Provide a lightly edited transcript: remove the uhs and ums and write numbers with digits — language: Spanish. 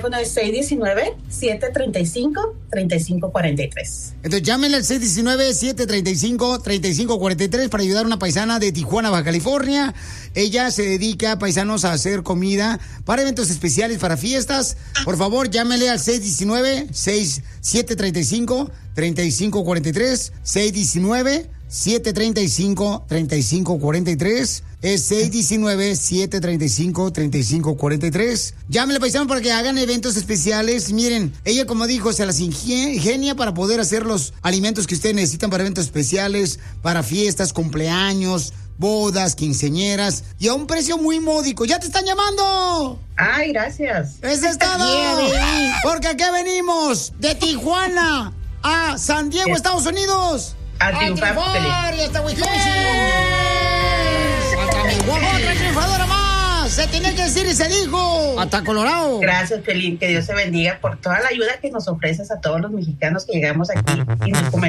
teléfono es 619-735-3543. Entonces llámenle al 619-735-3543 para ayudar a una paisana de Tijuana, Baja California. Ella se dedica, paisanos, a hacer comida para eventos especiales, para fiestas. Por favor, llámenle al 619-735-3543. 619-735-3543. Es 619-735-3543. Llámenle, paisano, para que hagan eventos especiales. Miren, ella, como dijo, se las ingenia para poder hacer los alimentos que ustedes necesitan para eventos especiales, para fiestas, cumpleaños, bodas, quinceañeras, y a un precio muy módico. ¡Ya te están llamando! ¡Ay, gracias! ¡Eso es todo! Porque aquí venimos de Tijuana a San Diego, Estados Unidos. A triunfar, y hasta Wisconsin. ¡Otra triunfadora más! Se tenía que decir y se dijo. Hasta Colorado. Gracias, Pelín. Que Dios te bendiga por toda la ayuda que nos ofreces a todos los mexicanos que llegamos aquí y nos